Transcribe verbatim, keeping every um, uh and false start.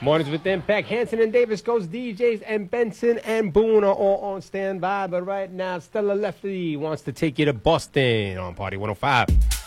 Mornings with Impact. Hanson and Davis Goes D Js, and Benson and Boone are all on standby. But right now, Stella Lefty wants to take you to Boston on Party one oh five.